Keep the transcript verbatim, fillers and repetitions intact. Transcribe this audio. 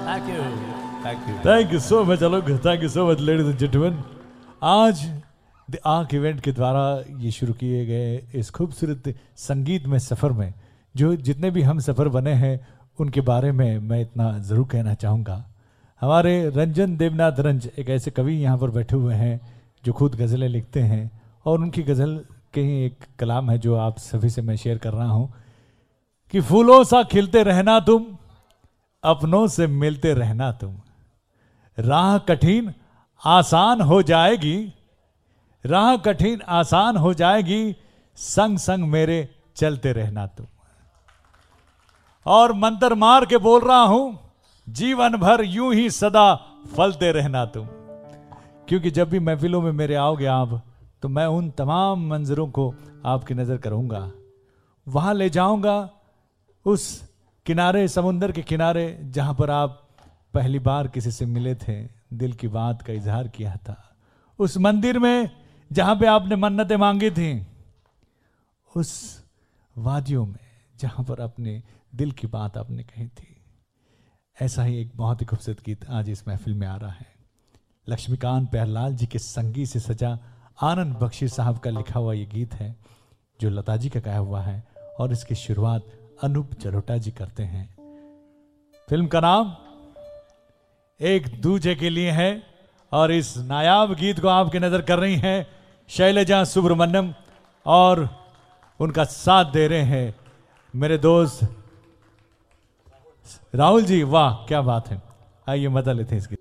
Thank you thank you thank you so much Alok, thank you so much ladies and gentleman. आज the arc event के द्वारा ये शुरू किए गए इस खूबसूरत संगीत में सफ़र में जो जितने भी हम सफ़र बने हैं उनके बारे में मैं इतना ज़रूर कहना चाहूँगा। हमारे रंजन देवनाथ रंज एक ऐसे कवि यहाँ पर बैठे हुए हैं जो खुद गज़लें लिखते हैं और उनकी गज़ल के ही एक कलाम है जो आप सभी से मैं शेयर कर रहा हूँ कि फूलों सा खिलते रहना तुम, अपनों से मिलते रहना तुम, राह कठिन आसान हो जाएगी, राह कठिन आसान हो जाएगी, संग संग मेरे चलते रहना तुम। और मंत्र मार के बोल रहा हूं जीवन भर यूं ही सदा फलते रहना तुम, क्योंकि जब भी महफिलों में मेरे आओगे आप तो मैं उन तमाम मंजरों को आपकी नजर करूंगा, वहां ले जाऊंगा उस किनारे, समुंदर के किनारे जहां पर आप पहली बार किसी से मिले थे, दिल की बात का इजहार किया था, उस मंदिर में जहां पे आपने मन्नतें मांगी थी, उस वादियों में जहां पर अपने दिल की बात आपने कही थी। ऐसा ही एक बहुत ही खूबसूरत गीत आज इस महफिल में आ रहा है। लक्ष्मीकांत प्यारलाल जी के संगीत से सजा आनंद बख्शी साहब का लिखा हुआ ये गीत है जो लता जी का गाया हुआ है और इसकी शुरुआत अनूप जलोटा जी करते हैं। फिल्म का नाम एक दूजे के लिए है और इस नायाब गीत को आपकी नजर कर रही हैं शैलजा सुब्रमण्यम और उनका साथ दे रहे हैं मेरे दोस्त राहुल जी। वाह क्या बात है, आइए मजा लेते हैं इस गीत।